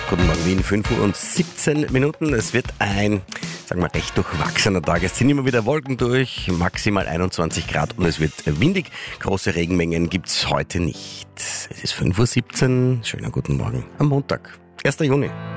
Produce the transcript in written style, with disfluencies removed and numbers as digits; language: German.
Guten Morgen Wien, 5:17 Es wird ein, sagen wir, recht durchwachsener Tag. Es ziehen immer wieder Wolken durch, maximal 21 Grad und es wird windig. Große Regenmengen gibt's heute nicht. Es ist 5:17 Schönen guten Morgen am Montag, 1. Juni.